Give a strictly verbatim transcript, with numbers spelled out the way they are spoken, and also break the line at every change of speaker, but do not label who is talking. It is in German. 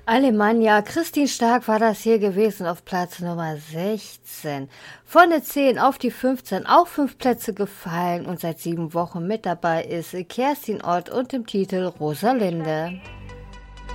Alemannia, Christine Stark war das hier gewesen auf Platz Nummer sechzehn. Von der zehn auf die fünfzehn, auch fünf Plätze gefallen und seit sieben Wochen mit dabei ist Kerstin Ott und dem Titel Rosalinde.